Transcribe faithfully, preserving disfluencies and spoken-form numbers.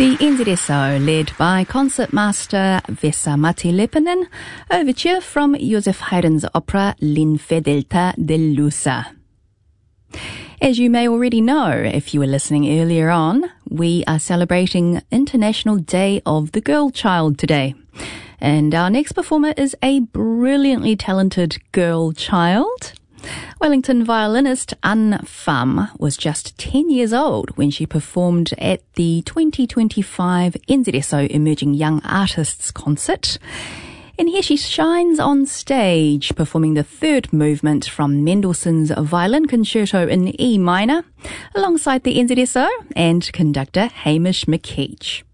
The N Z S O, led by concertmaster Vesa-Matti Leppänen, overture from Joseph Haydn's opera L'Infedeltà dell'usa. As you may already know, if you were listening earlier on, we are celebrating International Day of the Girl Child today. And our next performer is a brilliantly talented girl child. Wellington violinist Anne Pham was just ten years old when she performed at the twenty twenty-five N Z S O Emerging Young Artists Concert. And here she shines on stage, performing the third movement from Mendelssohn's Violin Concerto in E minor, alongside the N Z S O and conductor Hamish McKeach.